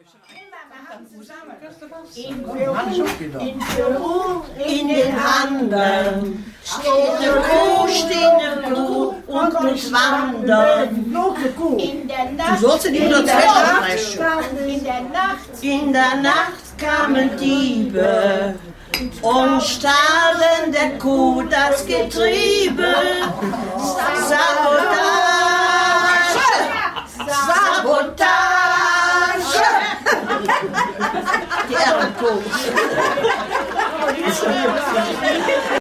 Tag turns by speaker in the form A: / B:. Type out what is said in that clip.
A: In den Handel steht eine Kuh und muss wandern. In der Nacht, in der Nacht kamen Diebe und stahlen der Kuh das Getriebe. Sabotage.